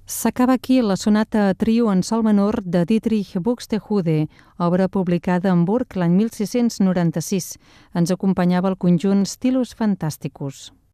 S'acaba aquí la sonata a trio en sol menor de Dietrich Buxtehude, obra publicada a Hamburg l'any 1696. Ens acompanyava el conjunt Stilus Fantasticus.